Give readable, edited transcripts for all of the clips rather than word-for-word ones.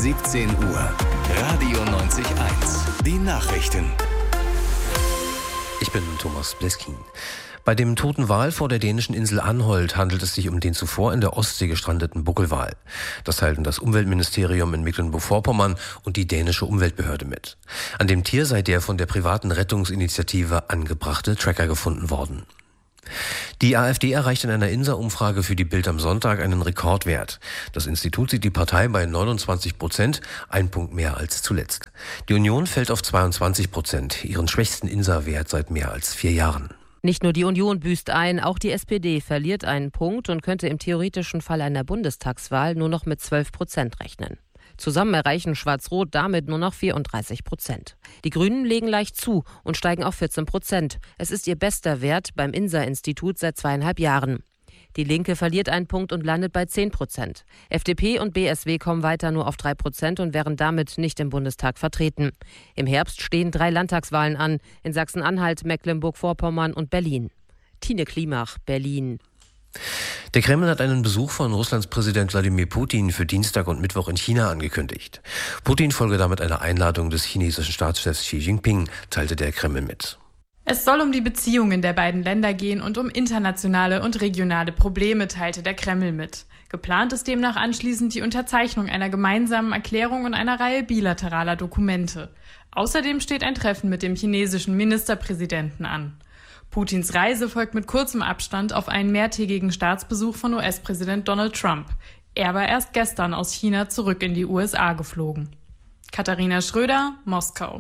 17 Uhr. Radio 90.1. Die Nachrichten. Ich bin Thomas Bleskin. Bei dem toten Wal vor der dänischen Insel Anholt handelt es sich um den zuvor in der Ostsee gestrandeten Buckelwal. Das teilten das Umweltministerium in Mecklenburg-Vorpommern und die dänische Umweltbehörde mit. An dem Tier sei der von der privaten Rettungsinitiative angebrachte Tracker gefunden worden. Die AfD erreicht in einer INSA-Umfrage für die Bild am Sonntag einen Rekordwert. Das Institut sieht die Partei bei 29%, ein Punkt mehr als zuletzt. Die Union fällt auf 22%, ihren schwächsten INSA-Wert seit mehr als 4 Jahren. Nicht nur die Union büßt ein, auch die SPD verliert einen Punkt und könnte im theoretischen Fall einer Bundestagswahl nur noch mit 12% rechnen. Zusammen erreichen Schwarz-Rot damit nur noch 34%. Die Grünen legen leicht zu und steigen auf 14%. Es ist ihr bester Wert beim INSA-Institut seit 2,5 Jahren. Die Linke verliert einen Punkt und landet bei 10%. FDP und BSW kommen weiter nur auf 3% und wären damit nicht im Bundestag vertreten. Im Herbst stehen 3 Landtagswahlen an, in Sachsen-Anhalt, Mecklenburg-Vorpommern und Berlin. Tine Klimach, Berlin. Der Kreml hat einen Besuch von Russlands Präsident Wladimir Putin für Dienstag und Mittwoch in China angekündigt. Putin folge damit einer Einladung des chinesischen Staatschefs Xi Jinping, teilte der Kreml mit. Es soll um die Beziehungen der beiden Länder gehen und um internationale und regionale Probleme, teilte der Kreml mit. Geplant ist demnach anschließend die Unterzeichnung einer gemeinsamen Erklärung und einer Reihe bilateraler Dokumente. Außerdem steht ein Treffen mit dem chinesischen Ministerpräsidenten an. Putins Reise folgt mit kurzem Abstand auf einen mehrtägigen Staatsbesuch von US-Präsident Donald Trump. Er war erst gestern aus China zurück in die USA geflogen. Katharina Schröder, Moskau.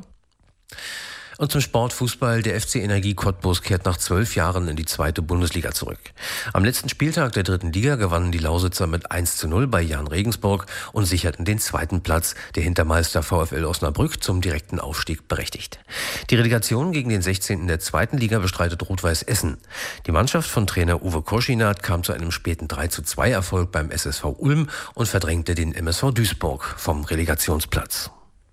Und zum Sportfußball. Der FC Energie Cottbus kehrt nach 12 Jahren in die 2. Bundesliga zurück. Am letzten Spieltag der 3. Liga gewannen die Lausitzer mit 1:0 bei Jahn Regensburg und sicherten den 2. Platz, der Hintermeister VfL Osnabrück zum direkten Aufstieg berechtigt. Die Relegation gegen den 16. der 2. Liga bestreitet Rot-Weiß Essen. Die Mannschaft von Trainer Uwe Koschinat kam zu einem späten 3:2 Erfolg beim SSV Ulm und verdrängte den MSV Duisburg vom Relegationsplatz.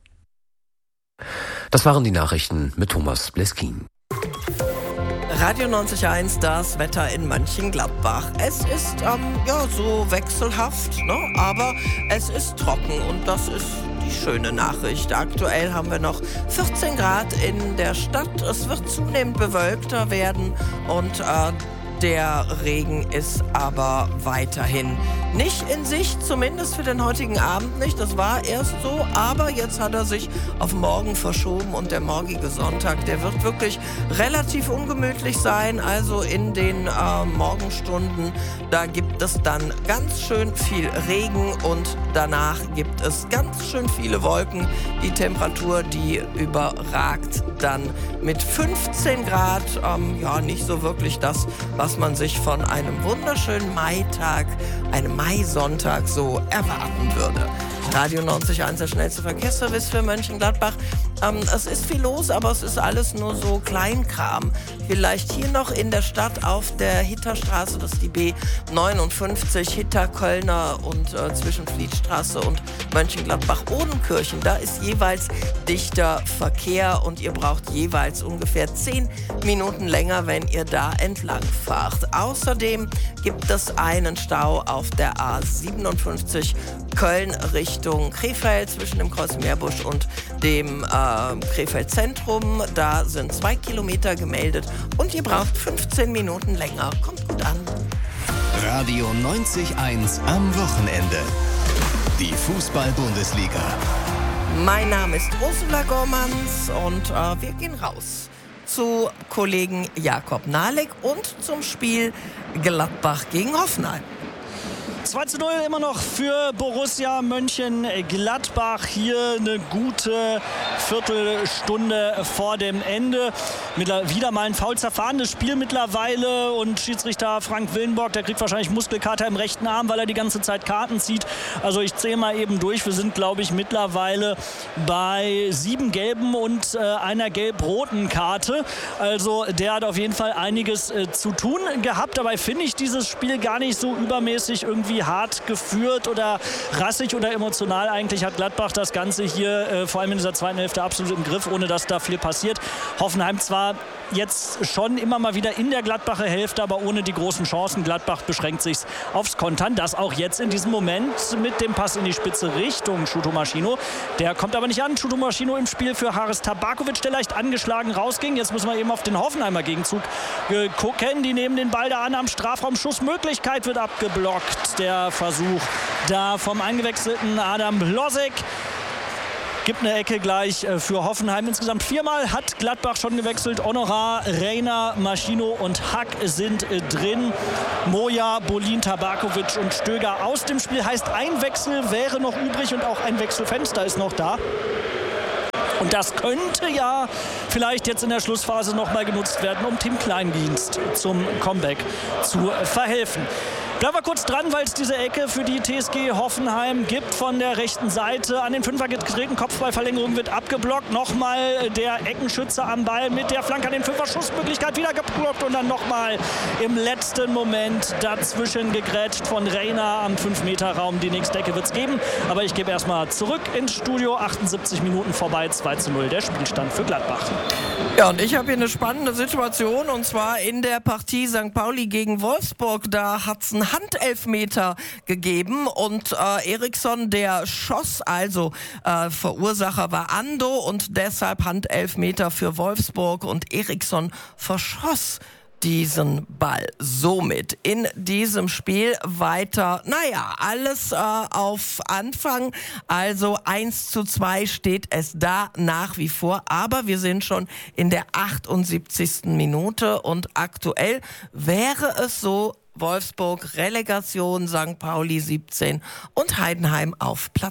Das waren die Nachrichten mit Thomas Bleskin. Radio 90.1, das Wetter in Mönchengladbach. Es ist so wechselhaft, ne? Aber es ist trocken und das ist die schöne Nachricht. Aktuell haben wir noch 14 Grad in der Stadt. Es wird zunehmend bewölkter werden und der Regen ist aber weiterhin nicht in Sicht, zumindest für den heutigen Abend nicht. Das war erst so, aber jetzt hat er sich auf morgen verschoben und der morgige Sonntag, der wird wirklich relativ ungemütlich sein. Also in den Morgenstunden, da gibt es dann ganz schön viel Regen und danach gibt es ganz schön viele Wolken. Die Temperatur, die überragt dann mit 15 Grad, nicht so wirklich das, was man sich von einem wunderschönen Maitag, einem Maisonntag so erwarten würde. Radio 90.1, der schnellste Verkehrsservice für Mönchengladbach. Es ist viel los, aber es ist alles nur so Kleinkram. Vielleicht hier noch in der Stadt auf der Hitterstraße, das ist die B59, Hitter-Kölner und zwischen Flietstraße und Mönchengladbach-Odenkirchen. Da ist jeweils dichter Verkehr und ihr braucht jeweils ungefähr 10 Minuten länger, wenn ihr da entlang fahrt. Außerdem gibt es einen Stau auf der A57 Köln Richtung Krefeld zwischen dem Kreuz Meerbusch und dem Krefeld Zentrum. Da sind 2 Kilometer gemeldet und ihr braucht 15 Minuten länger. Kommt gut an. Radio 90.1 am Wochenende. Die Fußball-Bundesliga. Mein Name ist Ursula Gormans und wir gehen raus zu Kollegen Jakob Nahlik und zum Spiel Gladbach gegen Hoffenheim. 2:0 immer noch für Borussia Mönchengladbach. Hier eine gute Viertelstunde vor dem Ende. Wieder mal ein faul zerfahrenes Spiel mittlerweile. Und Schiedsrichter Frank Willenborg, der kriegt wahrscheinlich Muskelkater im rechten Arm, weil er die ganze Zeit Karten zieht. Also ich zähle mal eben durch. Wir sind, glaube ich, mittlerweile bei 7 gelben und einer gelb-roten Karte. Also der hat auf jeden Fall einiges zu tun gehabt. Dabei finde ich dieses Spiel gar nicht so übermäßig irgendwie Wie hart geführt oder rassig oder emotional eigentlich hat Gladbach das Ganze hier vor allem in dieser zweiten Hälfte absolut im Griff, ohne dass da viel passiert. Hoffenheim zwar jetzt schon immer mal wieder in der Gladbacher Hälfte, aber ohne die großen Chancen. Gladbach beschränkt sich aufs Kontern. Das auch jetzt in diesem Moment mit dem Pass in die Spitze Richtung Chupomoting. Der kommt aber nicht an. Chupomoting im Spiel für Haris Tabakovic, der leicht angeschlagen rausging. Jetzt müssen wir eben auf den Hoffenheimer Gegenzug gucken. Die nehmen den Ball da an am Strafraum. Schussmöglichkeit wird abgeblockt. Der Versuch da vom eingewechselten Adam Hlozek. Gibt eine Ecke gleich für Hoffenheim. Insgesamt 4-mal hat Gladbach schon gewechselt. Honorar, Reina, Maschino und Hack sind drin. Moja, Bolin, Tabakovic und Stöger aus dem Spiel. Heißt, ein Wechsel wäre noch übrig und auch ein Wechselfenster ist noch da. Und das könnte ja vielleicht jetzt in der Schlussphase noch mal genutzt werden, um Tim Kleindienst zum Comeback zu verhelfen. Bleiben wir kurz dran, weil es diese Ecke für die TSG Hoffenheim gibt von der rechten Seite. An den Fünfer getreten, Kopfballverlängerung wird abgeblockt. Nochmal der Eckenschütze am Ball mit der Flanke an den Fünfer. Schussmöglichkeit wieder geblockt und dann nochmal im letzten Moment dazwischen gegrätscht von Reina am 5-Meter-Raum. Die nächste Ecke wird es geben. Aber ich gebe erstmal zurück ins Studio. 78 Minuten vorbei, 2:0 der Spielstand für Gladbach. Ja, und ich habe hier eine spannende Situation, und zwar in der Partie St. Pauli gegen Wolfsburg. Da hat es einen Handelfmeter gegeben und Eriksson, der schoss, also Verursacher war Ando und deshalb Handelfmeter für Wolfsburg und Eriksson verschoss diesen Ball. Somit in diesem Spiel weiter, alles auf Anfang. Also 1:2 steht es da nach wie vor. Aber wir sind schon in der 78. Minute und aktuell wäre es so, Wolfsburg Relegation, St. Pauli 17 und Heidenheim auf Platz